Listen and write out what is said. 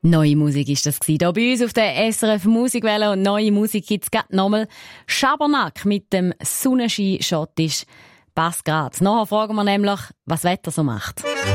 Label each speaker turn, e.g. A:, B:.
A: Neue Musik ist das hier bei uns auf der SRF Musikwelle und neue Musik gibt's gerade nochmal. Schabernack mit dem Sonnenschein schottisch. Passt grad. Nachher fragen wir nämlich, was Wetter so macht.